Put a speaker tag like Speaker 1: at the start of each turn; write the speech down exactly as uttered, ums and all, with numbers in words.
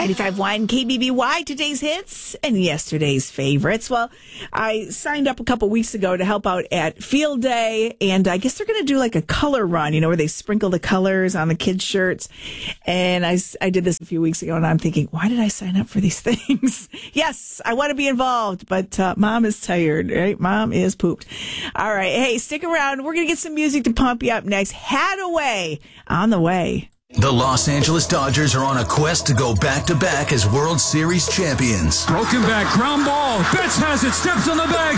Speaker 1: ninety-five point one K B B Y, today's hits and yesterday's favorites. Well, I signed up a couple weeks ago to help out at Field Day, and I guess they're going to do like a color run, you know, where they sprinkle the colors on the kids' shirts. And I, I did this a few weeks ago, and I'm thinking, why did I sign up for these things? Yes, I want to be involved, but uh, Mom is tired, right? Mom is pooped. All right. Hey, stick around. We're going to get some music to pump you up next. Hadaway on the way.
Speaker 2: The Los Angeles Dodgers are on a quest to go back-to-back as World Series champions.
Speaker 3: Broken back, ground ball. Betts has it, steps on the bag.